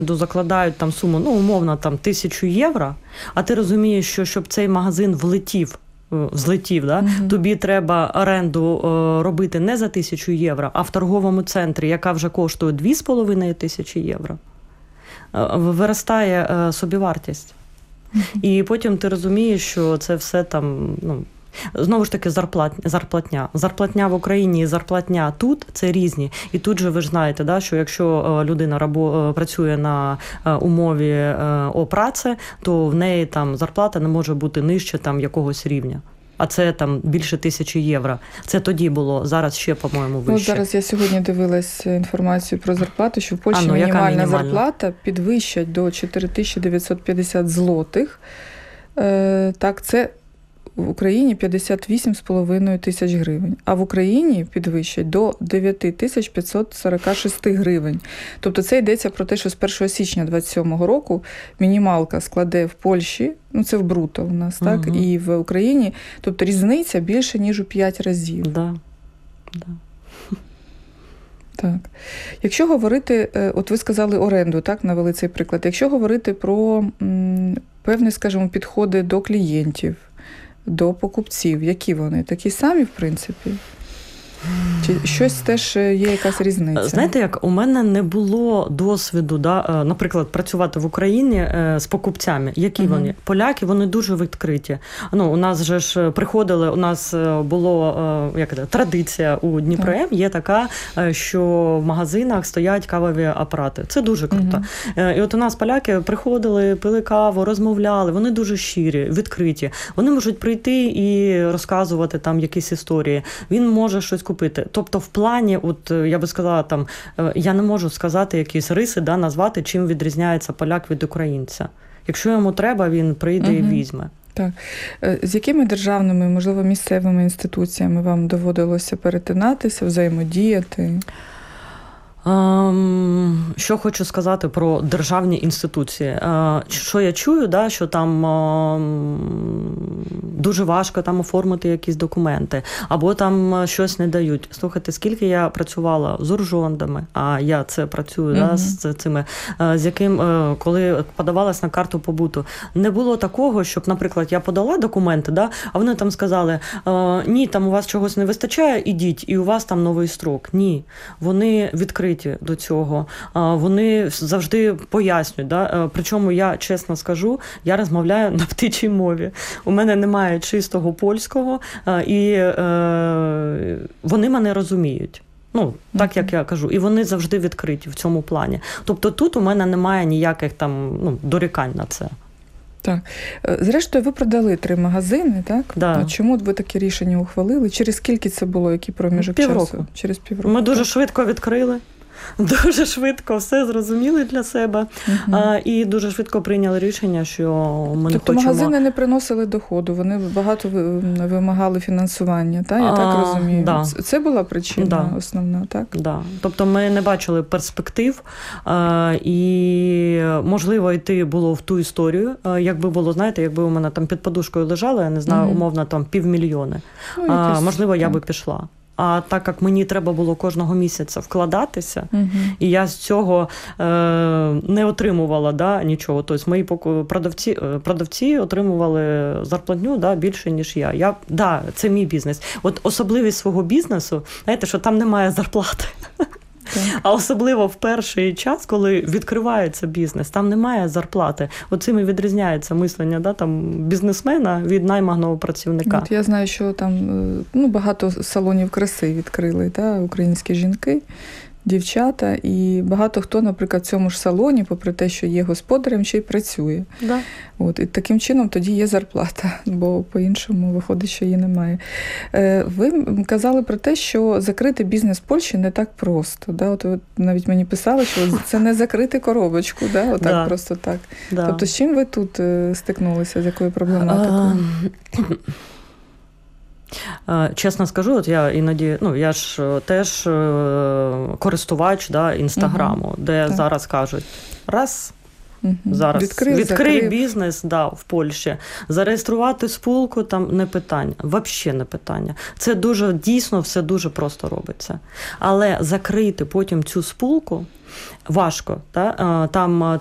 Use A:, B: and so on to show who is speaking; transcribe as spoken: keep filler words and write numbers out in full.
A: закладають там суму, ну, умовно, там, тисячу євро, а ти розумієш, що щоб цей магазин влетів, взлетів, да? Mm-hmm. Тобі треба оренду е, робити не за тисячу євро, а в торговому центрі, яка вже коштує дві з половиною тисячі євро. Е, виростає е, собівартість. Mm-hmm. І потім ти розумієш, що це все там, ну, знову ж таки, зарплат, зарплатня. Зарплатня в Україні і зарплатня тут – це різні. І тут же ви ж знаєте, да, що якщо людина рабо, працює на умові о праці, то в неї там зарплата не може бути нижче там якогось рівня. А це там більше тисячі євро. Це тоді було, зараз ще, по-моєму, вище.
B: Ну, зараз я сьогодні дивилась інформацію про зарплату, що в Польщі а, ну, мінімальна, мінімальна зарплата підвищать до чотири тисячі дев'ятсот п'ятдесят злотих. Е, так, це в Україні п'ятдесят вісім з половиною тисяч гривень, а в Україні підвищать до дев'ять тисяч п'ятсот сорок шість гривень. Тобто це йдеться про те, що з першого січня двадцять сьомого року мінімалка складе в Польщі, ну це в бруто у нас, так, угу. і в Україні, тобто різниця більше, ніж у п'ять разів.
A: Да. Да.
B: Так. Якщо говорити, от ви сказали оренду, так, навели цей приклад. Якщо говорити про м, певні, скажімо, підходи до клієнтів, до покупців, які вони? Такі самі, в принципі? Чи щось теж є якась різниця?
A: Знаєте, як у мене не було досвіду, да, наприклад, працювати в Україні з покупцями. Які угу. вони? Поляки, вони дуже відкриті. Ну, у нас же ж приходили, у нас було, як це, традиція у Дніпро М, є така, що в магазинах стоять кавові апарати. Це дуже круто. Угу. І от у нас поляки приходили, пили каву, розмовляли, вони дуже щирі, відкриті. Вони можуть прийти і розказувати там якісь історії. Він може щось купити. Тобто в плані, от я би сказала, там, я не можу сказати якісь риси, да, назвати, чим відрізняється поляк від українця. Якщо йому треба, він прийде угу. і візьме. Так.
B: З якими державними, можливо, місцевими інституціями вам доводилося перетинатися, взаємодіяти?
A: Що хочу сказати про державні інституції. Що я чую, да, що там дуже важко там оформити якісь документи, або там щось не дають. Слухайте, скільки я працювала з уржондами, а я це працюю, угу. да, з цими, з яким, коли подавалась на карту побуту, не було такого, щоб, наприклад, я подала документи, да, а вони там сказали, ні, там у вас чогось не вистачає, ідіть, і у вас там новий строк. Ні, вони відкриті до цього. Вони завжди пояснюють. Да? Причому я, чесно скажу, я розмовляю на птичій мові. У мене немає чистого польського, і вони мене розуміють. Ну, так, як я кажу. І вони завжди відкриті в цьому плані. Тобто тут у мене немає ніяких там, ну, дорікань на це.
B: Так. Зрештою, ви продали три магазини, так?
A: Да.
B: Чому ви таке рішення ухвалили? Через скільки це було? Який проміжок часу?
A: Півроку.
B: Через півроку.
A: Ми дуже швидко відкрили. Дуже швидко все зрозуміли для себе. Uh-huh. а, і дуже швидко прийняли рішення, що ми
B: тобто
A: не хочемо...
B: магазини не приносили доходу, вони багато вимагали фінансування, так? Я а, так розумію.
A: Да.
B: Це була причина
A: да.
B: основна, так?
A: Да. Тобто ми не бачили перспектив, а, і можливо йти було в ту історію, а, якби було, знаєте, якби у мене там під подушкою лежало, я не знаю, uh-huh. умовно там півмільйони. Ну, а, можливо, я так. би пішла. А так як мені треба було кожного місяця вкладатися, угу. і я з цього е, не отримувала, да, нічого. Тобто мої продавці, продавці отримували зарплатню, да, більше, ніж я. Я. Да, це мій бізнес. От особливість свого бізнесу, знаєте, що там немає зарплати. А особливо в перший час, коли відкривається бізнес, там немає зарплати. Оцим і відрізняється мислення, да, там, бізнесмена від найманого працівника.
B: От я знаю, що там, ну, багато салонів краси відкрили, да, українські жінки, дівчата, і багато хто, наприклад, в цьому ж салоні, попри те, що є господарем, ще й працює.
A: Да.
B: От, і таким чином тоді є зарплата, бо по-іншому виходить, що її немає. Ви казали про те, що закрити бізнес в Польщі не так просто. Да? От ви навіть мені писали, що це не закрити коробочку, да? Отак, да. просто так. Да. Тобто з чим ви тут стикнулися, з якою проблематикою?
A: Чесно скажу, от я іноді, ну, я ж теж користувач, да, Інстаграму, угу. де так. зараз кажуть, раз, Угу. Зараз
B: відкрив,
A: відкрий бізнес, да, в Польщі, зареєструвати спілку там не питання, взагалі не питання. Це дуже дійсно все дуже просто робиться. Але закрити потім цю спілку важко. Та? Там